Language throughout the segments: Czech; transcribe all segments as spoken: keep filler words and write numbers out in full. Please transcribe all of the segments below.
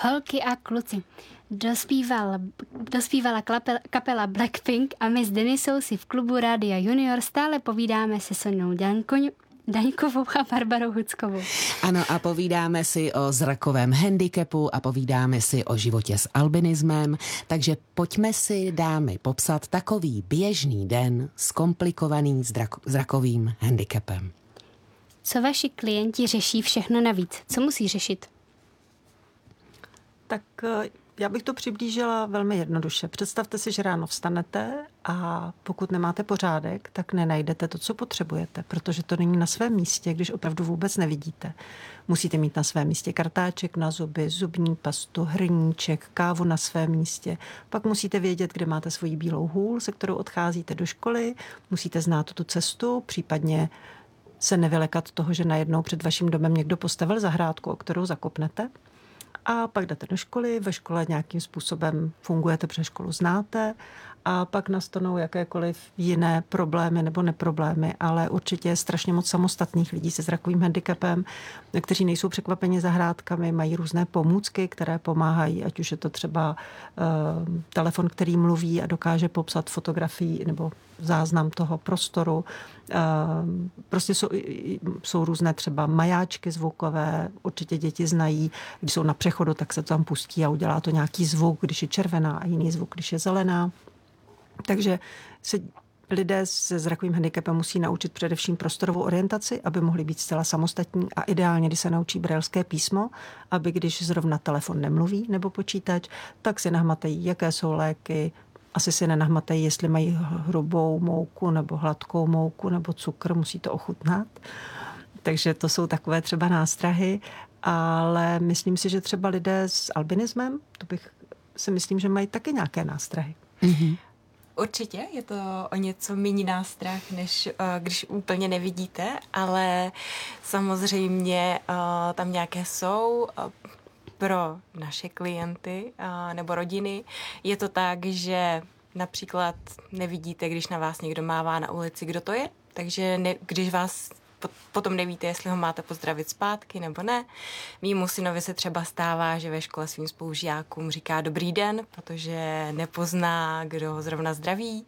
Holky a kluci. Dospíval, dospívala kapela, kapela Blackpink a my s Denisou si v klubu Rádia Junior stále povídáme se Soňou Dankoň, Daňkovou a Barbarou Huckovou. Ano, a povídáme si o zrakovém handicapu a povídáme si o životě s albinismem, takže pojďme si, dámy, popsat takový běžný den s komplikovaným zrak- zrakovým handicapem. Co vaši klienti řeší všechno navíc? Co musí řešit? Tak já bych to přiblížila velmi jednoduše. Představte si, že ráno vstanete a pokud nemáte pořádek, tak nenajdete to, co potřebujete, protože to není na svém místě, když opravdu vůbec nevidíte. Musíte mít na svém místě kartáček na zuby, zubní pastu, hrníček, kávu na svém místě. Pak musíte vědět, kde máte svoji bílou hůl, se kterou odcházíte do školy. Musíte znát tu cestu, případně se nevylekat toho, že najednou před vaším domem někdo postavil zahrádku, o kterou zakopnete. A pak jdete do školy, ve škole nějakým způsobem fungujete, protože školu znáte a pak nastanou jakékoliv jiné problémy nebo neproblémy, ale určitě je strašně moc samostatných lidí se zrakovým handicapem, kteří nejsou překvapeni zahrádkami, mají různé pomůcky, které pomáhají, ať už je to třeba uh, telefon, který mluví a dokáže popsat fotografii nebo záznam toho prostoru. Prostě jsou, jsou různé třeba majáčky zvukové, určitě děti znají, když jsou na přechodu, tak se to tam pustí a udělá to nějaký zvuk, když je červená a jiný zvuk, když je zelená. Takže se lidé se zrakovým handicapem musí naučit především prostorovou orientaci, aby mohli být zcela samostatní a ideálně, když se naučí brailské písmo, aby když zrovna telefon nemluví nebo počítač, tak si nahmatají, jaké jsou léky. Asi si nenahmatají, jestli mají hrubou mouku nebo hladkou mouku nebo cukr, musí to ochutnat. Takže to jsou takové třeba nástrahy, ale myslím si, že třeba lidé s albinismem, to bych si myslím, že mají taky nějaké nástrahy. Mm-hmm. Určitě je to o něco méně nástrah, než uh, když úplně nevidíte, ale samozřejmě uh, tam nějaké jsou. Uh, Pro naše klienty a, nebo rodiny je to tak, že například nevidíte, když na vás někdo mává na ulici, kdo to je, takže ne, když vás potom nevíte, jestli ho máte pozdravit zpátky nebo ne. Mýmu synovi se třeba stává, že ve škole svým spolužákům říká dobrý den, protože nepozná, kdo ho zrovna zdraví,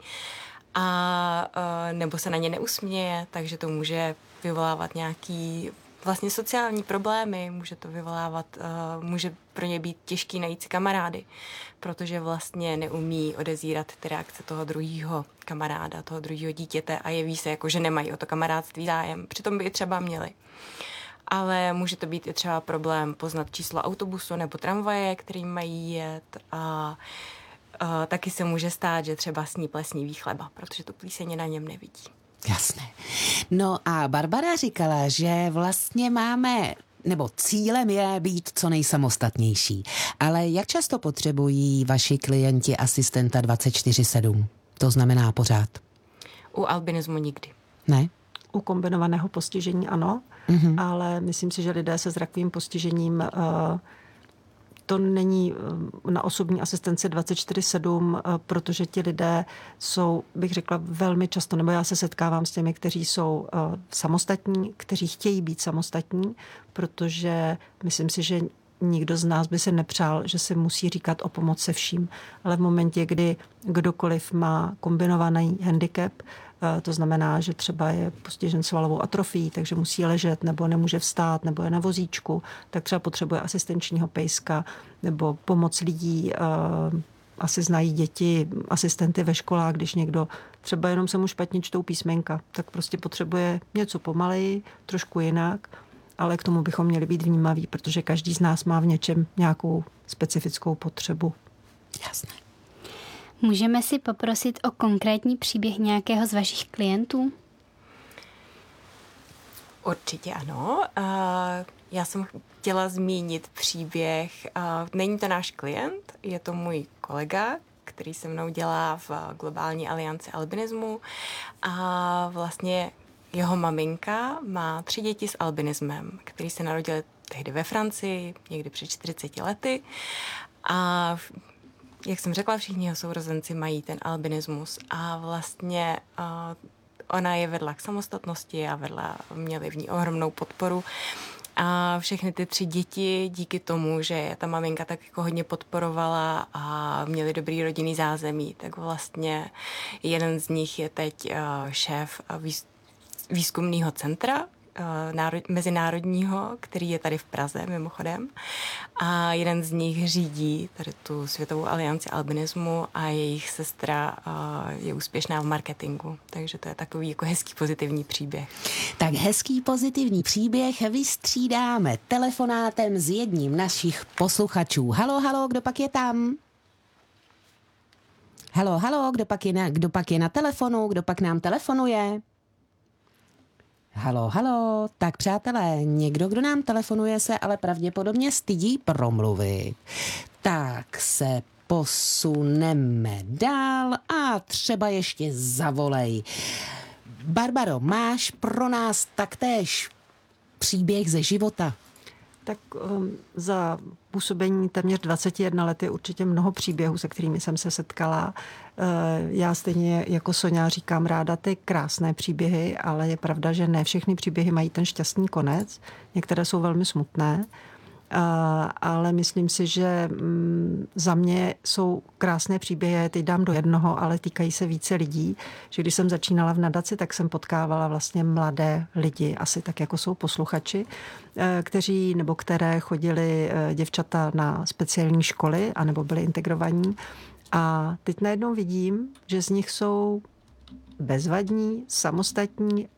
a nebo se na ně neusměje, takže to může vyvolávat nějaký vlastně sociální problémy, může to vyvolávat, uh, může pro ně být těžký najít si kamarády, protože vlastně neumí odezírat ty reakce toho druhého kamaráda, toho druhého dítěte a jeví se jako, že nemají o to kamarádství zájem. Přitom by i třeba měli. Ale může to být i třeba problém poznat číslo autobusu nebo tramvaje, kterým mají jet, a uh, taky se může stát, že třeba sní plesnivý chleba, protože tu plíseň na něm nevidí. Jasné. No a Barbara říkala, že vlastně máme, nebo cílem je být co nejsamostatnější. Ale jak často potřebují vaši klienti asistenta dvacet čtyři sedm? To znamená pořád. U albinismu nikdy. Ne? U kombinovaného postižení ano, mm-hmm. ale myslím si, že lidé se zrakovým postižením uh, to není na osobní asistenci dvacet čtyři sedm, protože ti lidé jsou, bych řekla, velmi často, nebo já se setkávám s těmi, kteří jsou samostatní, kteří chtějí být samostatní, protože myslím si, že nikdo z nás by se nepřál, že se musí říkat o pomoc se vším. Ale v momentě, kdy kdokoliv má kombinovaný handicap, to znamená, že třeba je postižen svalovou atrofií, takže musí ležet, nebo nemůže vstát, nebo je na vozíčku, tak třeba potřebuje asistenčního pejska, nebo pomoc lidí. Asi znají děti, asistenty ve školách, když někdo třeba jenom se mu špatně čtou písmenka, tak prostě potřebuje něco pomaleji, trošku jinak, ale k tomu bychom měli být vnímaví, protože každý z nás má v něčem nějakou specifickou potřebu. Jasné. Můžeme si poprosit o konkrétní příběh nějakého z vašich klientů? Určitě ano. Já jsem chtěla zmínit příběh. Není to náš klient, je to můj kolega, který se mnou dělá v Globální alianci albinismu. A vlastně jeho maminka má tři děti s albinismem, který se narodili tehdy ve Francii, někdy před čtyřiceti lety. A jak jsem řekla, všichni jeho sourozenci mají ten albinismus a vlastně uh, ona je vedla k samostatnosti a vedla, měli v ní ohromnou podporu. A všechny ty tři děti díky tomu, že ta maminka tak jako hodně podporovala a měli dobrý rodinný zázemí, tak vlastně jeden z nich je teď šéf výzkumného centra národ, mezinárodního, který je tady v Praze mimochodem. A jeden z nich řídí tady tu Světovou alianci albinismu a jejich sestra je úspěšná v marketingu. Takže to je takový jako hezký pozitivní příběh. Tak hezký pozitivní příběh vystřídáme telefonátem s jedním našich posluchačů. Halo, halo, kdo pak je tam? Halo, halo, kdo pak je na, kdo pak je na telefonu, kdo pak nám telefonuje? Halo, halo, tak přátelé, někdo, kdo nám telefonuje, se ale pravděpodobně stydí promluvit. Tak se posuneme dál a třeba ještě zavolej. Barbaro, máš pro nás taktéž příběh ze života? Tak um, za působení téměř dvacet jedna let je určitě mnoho příběhů, se kterými jsem se setkala. Uh, já stejně jako Soňa říkám ráda ty krásné příběhy, ale je pravda, že ne všechny příběhy mají ten šťastný konec. Některé jsou velmi smutné. Uh, ale myslím si, že um, za mě jsou krásné příběhy, já je teď dám do jednoho, ale týkají se více lidí, že když jsem začínala v nadaci, tak jsem potkávala vlastně mladé lidi, asi tak jako jsou posluchači, uh, kteří nebo které chodili uh, děvčata na speciální školy anebo byli integrovaní a teď najednou vidím, že z nich jsou bezvadní, samostatní